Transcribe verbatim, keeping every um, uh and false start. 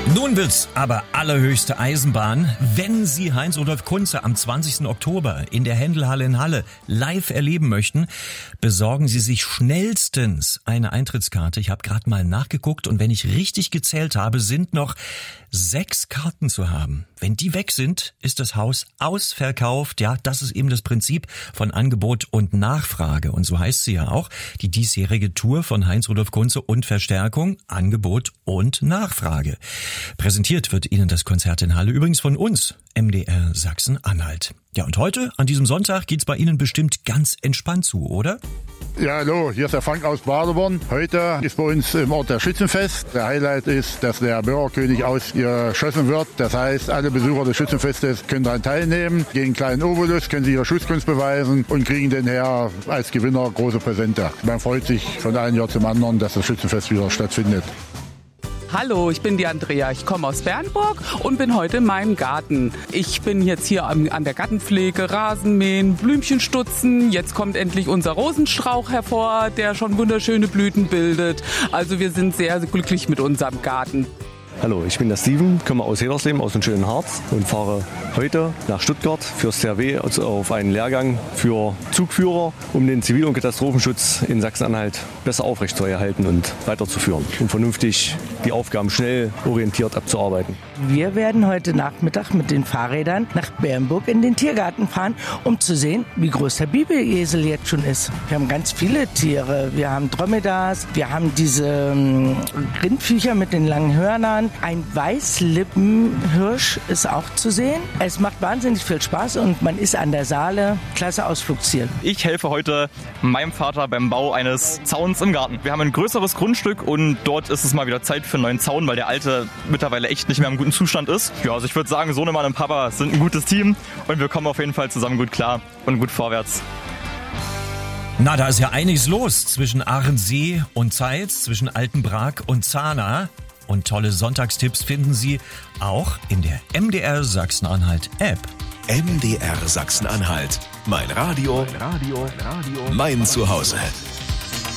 Nun wird's aber allerhöchste Eisenbahn. Wenn Sie Heinz-Rudolf Kunze am zwanzigsten Oktober in der Händelhalle in Halle live erleben möchten, besorgen Sie sich schnellstens eine Eintrittskarte. Ich habe gerade mal nachgeguckt und wenn ich richtig gezählt habe, sind noch sechs Karten zu haben. Wenn die weg sind, ist das Haus ausverkauft. Ja, das ist eben das Prinzip von Angebot und Nachfrage. Und so heißt sie ja auch, die diesjährige Tour von Heinz-Rudolf Kunze und Verstärkung, Angebot und Nachfrage. Präsentiert wird Ihnen das Konzert in Halle übrigens von uns, M D R Sachsen-Anhalt. Ja, und heute, an diesem Sonntag, geht's bei Ihnen bestimmt ganz entspannt zu, oder? Ja, hallo, hier ist der Frank aus Baderborn. Heute ist bei uns im Ort der Schützenfest. Der Highlight ist, dass der Bürgerkönig ausgeschossen wird. Das heißt, alle Besucher des Schützenfestes können daran teilnehmen, gehen einen kleinen Obolus, können sich ihre Schusskunst beweisen und kriegen dann her als Gewinner große Präsente. Man freut sich von einem Jahr zum anderen, dass das Schützenfest wieder stattfindet. Hallo, ich bin die Andrea, ich komme aus Bernburg und bin heute in meinem Garten. Ich bin jetzt hier an der Gartenpflege, Rasenmähen, Blümchen stutzen. Jetzt kommt endlich unser Rosenstrauch hervor, der schon wunderschöne Blüten bildet. Also wir sind sehr glücklich mit unserem Garten. Hallo, ich bin der Steven, komme aus Hedersleben, aus dem schönen Harz und fahre heute nach Stuttgart fürs C R W, also auf einen Lehrgang für Zugführer, um den Zivil- und Katastrophenschutz in Sachsen-Anhalt besser aufrechtzuerhalten und weiterzuführen, um vernünftig die Aufgaben schnell orientiert abzuarbeiten. Wir werden heute Nachmittag mit den Fahrrädern nach Bernburg in den Tiergarten fahren, um zu sehen, wie groß der Biberesel jetzt schon ist. Wir haben ganz viele Tiere. Wir haben Dromedas, wir haben diese ähm, Rindviecher mit den langen Hörnern. Ein Weißlippenhirsch ist auch zu sehen. Es macht wahnsinnig viel Spaß und man ist an der Saale. Klasse Ausflugsziel. Ich helfe heute meinem Vater beim Bau eines Zauns im Garten. Wir haben ein größeres Grundstück und dort ist es mal wieder Zeit für einen neuen Zaun, weil der alte mittlerweile echt nicht mehr im guten Zustand ist. Ja, also ich würde sagen, Sohnemann und Papa sind ein gutes Team und wir kommen auf jeden Fall zusammen gut klar und gut vorwärts. Na, da ist ja einiges los zwischen Ahrensee und Zeitz, zwischen Altenbrak und Zahna. Und tolle Sonntagstipps finden Sie auch in der M D R Sachsen-Anhalt-App. M D R Sachsen-Anhalt. Mein Radio, mein Radio, mein Zuhause.